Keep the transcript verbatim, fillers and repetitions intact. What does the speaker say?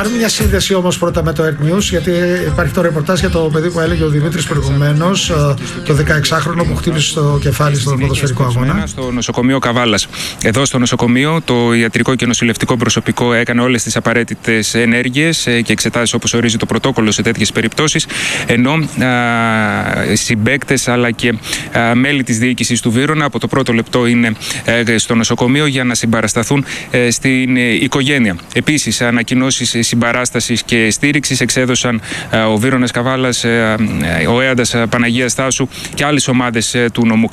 κάνουμε μια σύνδεση όμως πρώτα με το Earth News, γιατί υπάρχει το ρεπορτάζ για το παιδί που έλεγε ο Δημήτρης προηγουμένως, το δεκαεξάχρονο που χτύπησε στο κεφάλι στον ποδοσφαιρικό αγώνα. Στο νοσοκομείο Καβάλας. Εδώ στο νοσοκομείο το ιατρικό και νοσηλευτικό προσωπικό έκανε όλες τις απαραίτητες ενέργειες και εξετάσεις όπως ορίζει το πρωτόκολλο σε τέτοιες περιπτώσεις, ενώ α, συμπαίκτες αλλά και α, μέλη της διοίκησης του Βύρωνα από το πρώτο λεπτό είναι ε, στο νοσοκομείο για να συμπαρασταθούν ε, στην ε, οικογένεια. Επίσης, ανακοινώσεις συμπαράστασης και στήριξης εξέδωσαν ε, ο Βύρωνας Καβάλας, ε, ε, ο Έαντας Παναγίας Στάσου και άλλες ομάδες ε, του νομού